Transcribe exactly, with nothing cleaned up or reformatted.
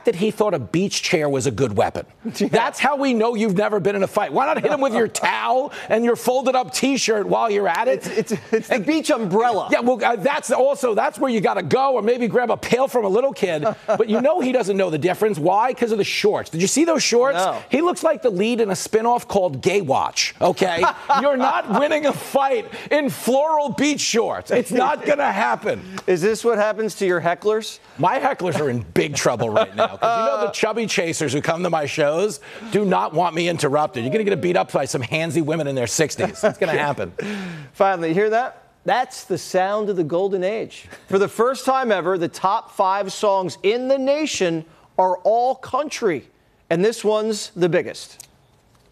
fact that he thought a beach chair was a good weapon. Yeah. That's how we know you've never been in a fight. Why not hit him with your towel and your folded up T-shirt while you're at it? It's, it's, it's the beach umbrella. Yeah, well, uh, that's also, that's where you got to go, or maybe grab a pail from a little kid. But you know he doesn't know the difference. Why? Because of the shorts. Did you see those shorts? No. He looks like the lead in a spinoff called Gay Watch, okay? You're not winning a fight in floral beach shorts. It's not going to happen. Is this what happens to your hecklers? My hecklers are in big trouble right now. Because you know the chubby chasers who come to my shows do not want me interrupted. You're going to get beat up by some handsy women in their sixties. It's going to happen. Finally, you hear that? That's the sound of the golden age. For the first time ever, the top five songs in the nation are all country. And this one's the biggest.